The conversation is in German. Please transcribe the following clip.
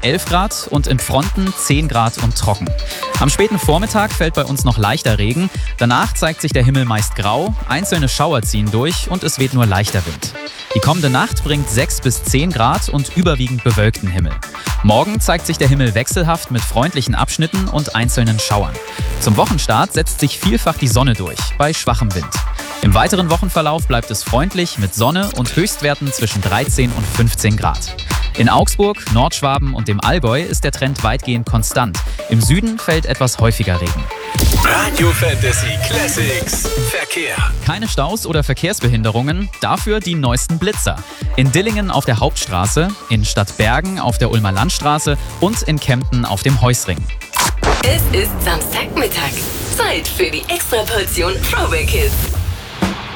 Tag 11 Grad und in Fronten 10 Grad und trocken. Am späten Vormittag fällt bei uns noch leichter Regen. Danach zeigt sich der Himmel meist grau, einzelne Schauer ziehen durch und es weht nur leichter Wind. Die kommende Nacht bringt 6 bis 10 Grad und überwiegend bewölkten Himmel. Morgen zeigt sich der Himmel wechselhaft mit freundlichen Abschnitten und einzelnen Schauern. Zum Wochenstart setzt sich vielfach die Sonne durch, bei schwachem Wind. Im weiteren Wochenverlauf bleibt es freundlich mit Sonne und Höchstwerten zwischen 13 und 15 Grad. In Augsburg, Nordschwaben und dem Allgäu ist der Trend weitgehend konstant. Im Süden fällt etwas häufiger Regen. Radio Fantasy Classics Verkehr. Keine Staus oder Verkehrsbehinderungen, dafür die neuesten Blitzer. In Dillingen auf der Hauptstraße, in Stadtbergen auf der Ulmer Landstraße und in Kempten auf dem Heusring. Es ist Samstagmittag. Zeit für die Extraportion Throwback Hits.